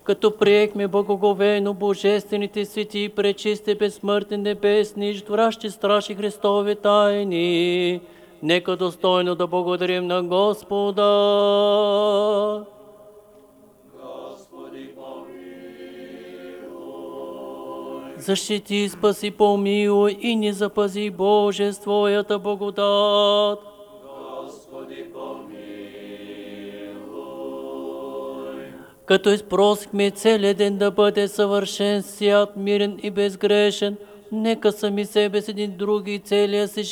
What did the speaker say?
като приехме благоговейно божествените свети, пречисти, безсмъртни, небесни, ждвращи страши Христови тайни, нека достойно да благодарим на Господа. Защити, спаси, помилуй и ни запази, Боже, с Твоята благодат. Господи, помилуй. Като изпросихме целият ден да бъде съвършен, свят, мирен и безгрешен, нека сами себе с един други и целия си